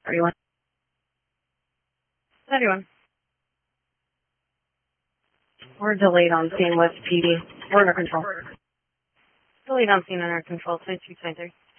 31. 31. We're delayed on scene with PD. We're under control. Delayed on scene under control. 22, 23.